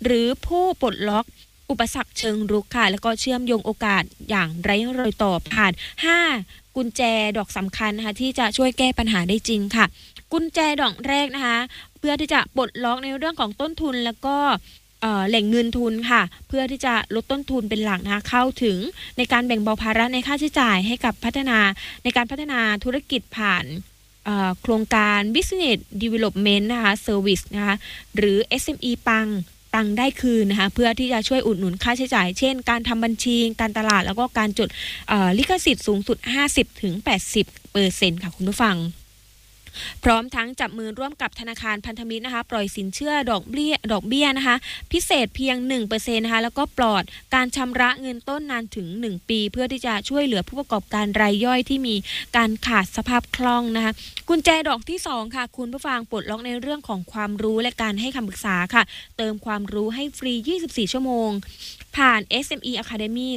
หรือผู้ปลดล็อกอุปสรรคเชิงรุกค่ะแล้วก็เชื่อมโยงโอกาสอย่างไร้รอยต่อผ่าน5กุญแจดอกสำคัญนะคะที่จะช่วยแก้ปัญหาได้จริงค่ะกุญแจดอกแรกนะคะเพื่อที่จะปลดล็อกในเรื่องของต้นทุนแล้วก็แหล่งเงินทุนค่ะเพื่อที่จะลดต้นทุนเป็นหลักนะคะเข้าถึงในการแบ่งเบาภาระในค่าใช้จ่ายให้กับในการพัฒนาธุรกิจผ่านโครงการ Business Development นะคะ Service นะคะหรือ SME ตังได้คืนนะคะเพื่อที่จะช่วยอุดหนุนค่าใช้จ่ายเช่นการทำบัญชีการตลาดแล้วก็การจดลิขสิทธิ์สูงสุด 50-80% ค่ะคุณผู้ฟังพร้อมทั้งจับมือร่วมกับธนาคารพันธมิตรนะคะปล่อยสินเชื่อดอกเบี้ยนะคะพิเศษเพียง 1% นะคะแล้วก็ปลอดการชำระเงินต้นนานถึง1ปีเพื่อที่จะช่วยเหลือผู้ประกอบการรายย่อยที่มีการขาดสภาพคล่องนะคะกุญแจดอกที่2ค่ะคุณผู้ฟังปลดล็อกในเรื่องของความรู้และการให้คำปรึกษาค่ะเติมความรู้ให้ฟรี24ชั่วโมงผ่าน SME Academy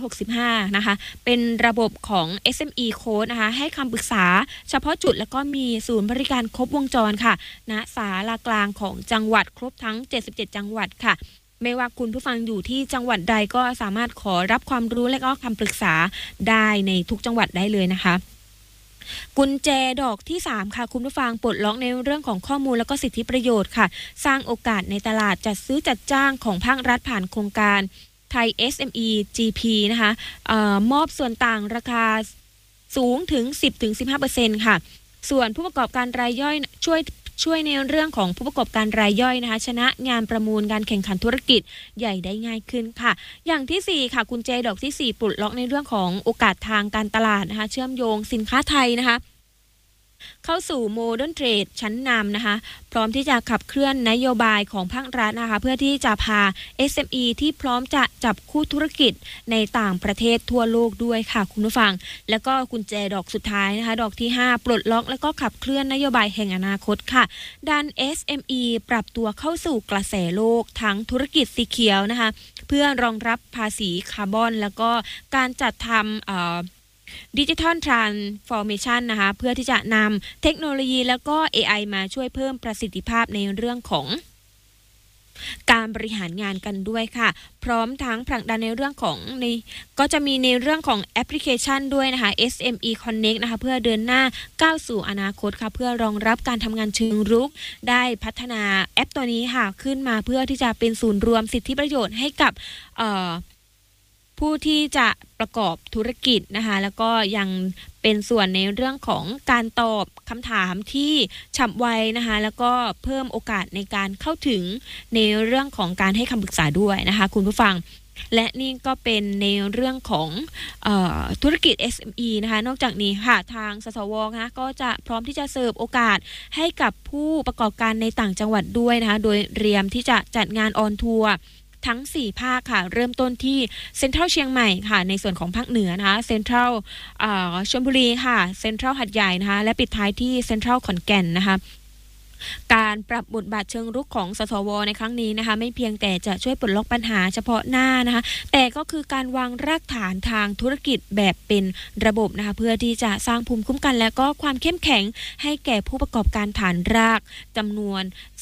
365นะคะเป็นระบบของ SME Coach นะคะให้คำปรึกษาเฉพาะจุดแล้วก็มีศูนย์บริการครบวงจรค่ะณศาลากลางของจังหวัดครบทั้ง77จังหวัดค่ะไม่ว่าคุณผู้ฟังอยู่ที่จังหวัดใดก็สามารถขอรับความรู้และก็คำปรึกษาได้ในทุกจังหวัดได้เลยนะคะกุญแจดอกที่3ค่ะคุณผู้ฟังปลดล็อกในเรื่องของข้อมูลและก็สิทธิประโยชน์ค่ะสร้างโอกาสในตลาดจัดซื้อจัดจ้างของภาครัฐผ่านโครงการไทย SME GP นะคะมอบส่วนต่างราคาสูงถึง 10-15% ค่ะส่วนผู้ประกอบการรายย่อยช่วยในเรื่องของผู้ประกอบการรายย่อยนะคะชนะงานประมูลการแข่งขันธุรกิจใหญ่ได้ง่ายขึ้นค่ะอย่างที่4ค่ะกุญแจดอกที่4ปลดล็อกในเรื่องของโอกาสทางการตลาดนะคะเชื่อมโยงสินค้าไทยนะคะเข้าสู่โมเดิร์นเทรดชั้นนำนะคะพร้อมที่จะขับเคลื่อนนโยบายของภาครัฐนะคะเพื่อที่จะพา SME ที่พร้อมจะจับคู่ธุรกิจในต่างประเทศทั่วโลกด้วยค่ะคุณผู้ฟังแล้วก็กุญแจดอกสุดท้ายนะคะดอกที่5ปลดล็อกแล้วก็ขับเคลื่อนนโยบายแห่งอนาคตค่ะดัน SME ปรับตัวเข้าสู่กระแสโลกทั้งธุรกิจสีเขียวนะคะเพื่อรองรับภาษีคาร์บอนแล้วก็การจัดทำดิจิทัลทรานส์ฟอร์เมชันนะคะเพื่อที่จะนำเทคโนโลยีแล้วก็ AI มาช่วยเพิ่มประสิทธิภาพในเรื่องของการบริหารงานกันด้วยค่ะพร้อมทั้งผลักดันในเรื่องของก็จะมีในเรื่องของแอปพลิเคชันด้วยนะคะ SME Connect นะคะเพื่อเดินหน้าก้าวสู่อนาคตค่ะเพื่อรองรับการทำงานเชิงรุกได้พัฒนาแอปตัวนี้ค่ะขึ้นมาเพื่อที่จะเป็นศูนย์รวมสิทธิประโยชน์ให้กับผู้ที่จะประกอบธุรกิจนะคะแล้วก็ยังเป็นส่วนในเรื่องของการตอบคำถามที่ฉับไวนะคะแล้วก็เพิ่มโอกาสในการเข้าถึงในเรื่องของการให้คำปรึกษาด้วยนะคะคุณผู้ฟังและนี่ก็เป็นในเรื่องของธุรกิจ SME นะคะนอกจากนี้ค่ะทางสสวนะก็จะพร้อมที่จะเสิร์ฟโอกาสให้กับผู้ประกอบการในต่างจังหวัดด้วยนะคะโดยเตรียมที่จะจัดงานออนทัวร์ทั้ง4ภาคค่ะเริ่มต้นที่เซ็นทรัลเชียงใหม่ค่ะในส่วนของภาคเหนือนะคะเซ็นทรัลชลบุรีค่ะเซ็นทรัลหัดใหญ่นะคะและปิดท้ายที่เซ็นทรัลขอนแก่นนะคะการปรับบทบาทเชิงรุกของสสวในครั้งนี้นะคะไม่เพียงแต่จะช่วยปลดล็อกปัญหาเฉพาะหน้านะคะแต่ก็คือการวางรากฐานทางธุรกิจแบบเป็นระบบนะคะเพื่อที่จะสร้างภูมิคุ้มกันและก็ความเข้มแข็งให้แก่ผู้ประกอบการฐานรากจำนวน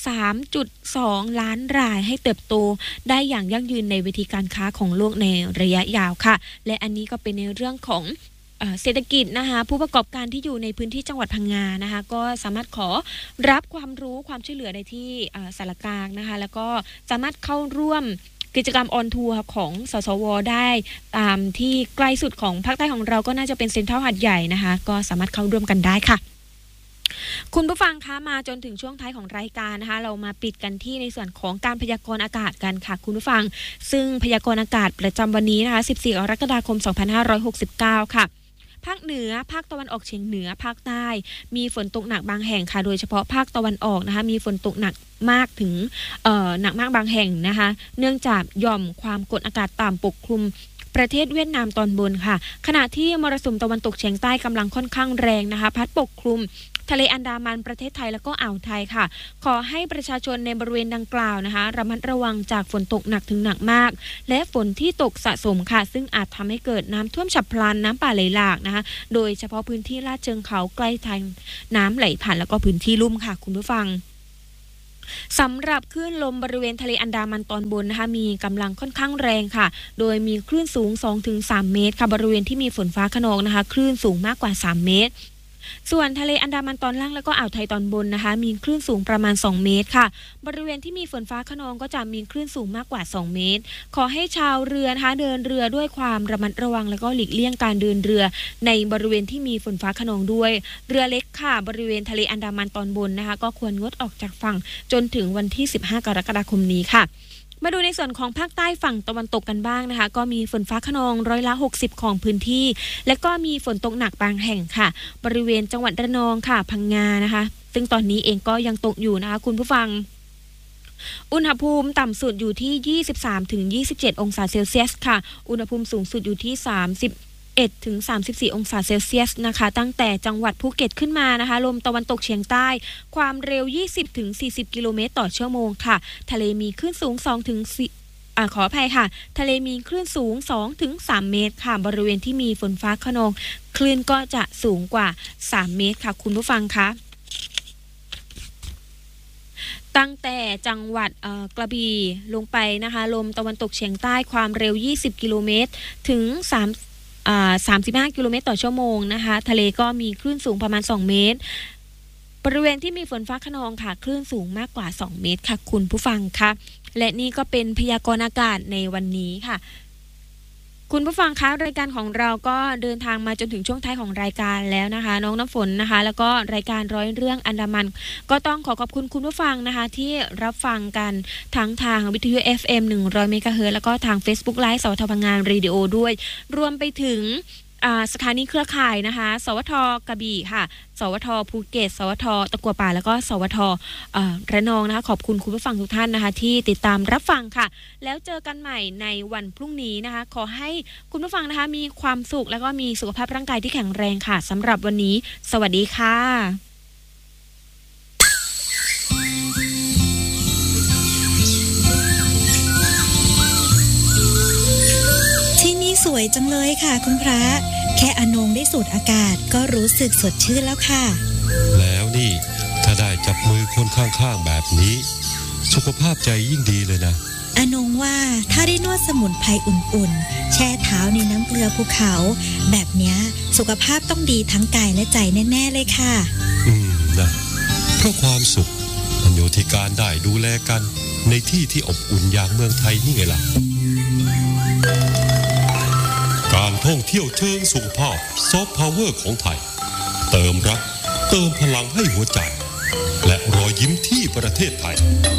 3.2 ล้านรายให้เติบโตได้อย่างยั่งยืนในเวทีการค้าของโลกในระยะยาวค่ะและอันนี้ก็เป็นในเรื่องของเศรษฐกิจนะคะผู้ประกอบการที่อยู่ในพื้นที่จังหวัดพังงานะคะก็สามารถขอรับความรู้ความช่วยเหลือได้ที่สารกลางนะคะแล้วก็สามารถเข้าร่วมกิจกรรมออนทัวร์ของสสวได้ตามที่ใกล้สุดของภาคใต้ของเราก็น่าจะเป็นเซ็นทรัลหาดใหญ่นะคะก็สามารถเข้าร่วมกันได้ค่ะคุณผู้ฟังคะมาจนถึงช่วงท้ายของรายการนะคะเรามาปิดกันที่ในส่วนของการพยากรณ์อากาศกันค่ะคุณผู้ฟังซึ่งพยากรณ์อากาศประจำวันนี้นะคะ14กรกฎาคม2569ค่ะภาคเหนือภาคตะวันออกเฉียงเหนือภาคใต้มีฝนตกหนักบางแห่งค่ะโดยเฉพาะภาคตะวันออกนะคะมีฝนตกหนักมากถึงหนักมากบางแห่งนะคะเนื่องจากหย่อมความกดอากาศต่ำปกคลุมประเทศเวียดนามตอนบนค่ะขณะที่มรสุมตะวันตกเฉียงใต้กำลังค่อนข้างแรงนะคะพัดปกคลุมทะเลอันดามันประเทศไทยแล้วก็อ่าวไทยค่ะขอให้ประชาชนในบริเวณดังกล่าวนะคะระมัดระวังจากฝนตกหนักถึงหนักมากและฝนที่ตกสะสมค่ะซึ่งอาจทำให้เกิดน้ำท่วมฉับพลันน้ำป่าไหลหลากนะคะโดยเฉพาะพื้นที่ลาดเชิงเขาใกล้ทางน้ำไหลผ่านแล้วก็พื้นที่ลุ่มค่ะคุณผู้ฟังสำหรับคลื่นลมบริเวณทะเลอันดามันตอนบนนะคะมีกำลังค่อนข้างแรงค่ะโดยมีคลื่นสูง 2-3 เมตรค่ะบริเวณที่มีฝนฟ้าคะนองนะคะคลื่นสูงมากกว่า3 เมตรส่วนทะเลอันดามันตอนล่างแล้วก็อ่าวไทยตอนบนนะคะมีคลื่นสูงประมาณ2 เมตรค่ะบริเวณที่มีฝนฟ้าคะนองก็จะมีคลื่นสูงมากกว่า2 เมตรขอให้ชาวเรือนะคะเดินเรือด้วยความระมัดระวังแล้วก็หลีกเลี่ยงการเดินเรือในบริเวณที่มีฝนฟ้าคะนองด้วยเรือเล็กค่ะบริเวณทะเลอันดามันตอนบนนะคะก็ควรงดออกจากฝั่งจนถึงวันที่15 กรกฎาคมนี้ค่ะมาดูในส่วนของภาคใต้ฝั่งตะวันตกกันบ้างนะคะก็มีฝนฟ้าคะนอง60%ของพื้นที่และก็มีฝนตกหนักบางแห่งค่ะบริเวณจังหวัดระนองค่ะพังงานะคะซึ่งตอนนี้เองก็ยังตกอยู่นะคะคุณผู้ฟังอุณหภูมิต่ำสุดอยู่ที่ 23-27 องศาเซลเซียสค่ะอุณหภูมิสูงสุดอยู่ที่31-34 องศาเซลเซียสนะคะตั้งแต่จังหวัดภูเก็ตขึ้นมานะคะลมตะวันตกเฉียงใต้ความเร็ว 20-40 กิโลเมตรต่อชั่วโมงค่ะทะเลมีคลื่นสูง ขออภัยค่ะทะเลมีคลื่นสูง 2-3 เมตรค่ะบริเวณที่มีฝนฟ้าคะนองคลื่นก็จะสูงกว่า3 เมตรค่ะคุณผู้ฟังคะตั้งแต่จังหวัดกระบี่ลงไปนะคะลมตะวันตกเฉียงใต้ความเร็ว20 กิโลเมตรถึง35 กิโลเมตรต่อชั่วโมงนะคะทะเลก็มีคลื่นสูงประมาณ2 เมตรบริเวณที่มีฝนฟ้าคะนองค่ะคลื่นสูงมากกว่า2 เมตรค่ะคุณผู้ฟังคะและนี่ก็เป็นพยากรณ์อากาศในวันนี้ค่ะคุณผู้ฟังคะรายการของเราก็เดินทางมาจนถึงช่วงท้ายของรายการแล้วนะคะน้องน้ำฝนนะคะแล้วก็รายการร้อยเรื่องอันดามันก็ต้องขอบคุณคุณผู้ฟังนะคะที่รับฟังกันทั้งทางวิทยุ FM 100 เมกะเฮิรตซ์แล้วก็ทาง Facebook Live สวทพังงานเรดิโอด้วยรวมไปถึงสถานีเครือข่ายนะคะสวทกระบี่ค่ะสวทภูเก็ตสวทตะกั่วป่าแล้วก็สวทระนองนะคะขอบคุณคุณผู้ฟังทุกท่านนะคะที่ติดตามรับฟังค่ะแล้วเจอกันใหม่ในวันพรุ่งนี้นะคะขอให้คุณผู้ฟังนะคะมีความสุขแล้วก็มีสุขภาพร่างกายที่แข็งแรงค่ะสำหรับวันนี้สวัสดีค่ะสวยจังเลยค่ะคุณพระแค่อนงได้สูดอากาศก็รู้สึกสดชื่นแล้วค่ะแล้วนี่ถ้าได้จับมือคนข้างๆแบบนี้สุขภาพใจยิ่งดีเลยนะอนงว่าถ้าได้นวดสมุนไพรอุ่นๆแช่เท้าในน้ำเกลือภูเขาแบบเนี้ยสุขภาพต้องดีทั้งกายและใจแน่ๆเลยค่ะนะเพราะความสุขมันอยู่ที่การได้ดูแลกันในที่ที่อบอุ่นอย่างเมืองไทยนี่ไงล่ะการท่องเที่ยวเชิงสุขภาพซอฟต์พาวเวอร์ของไทยเติมรักเติมพลังให้หัวใจและรอยยิ้มที่ประเทศไทย